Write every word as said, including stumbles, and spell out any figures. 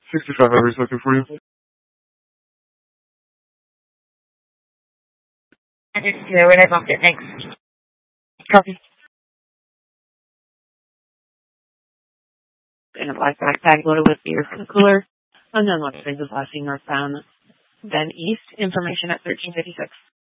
sixty-five every second for you. Yeah, we're not off it. Thanks. Copy. In a black backpack loaded with beer from the cooler. Unknown location is last seen northbound, then east. Information at thirteen fifty-six.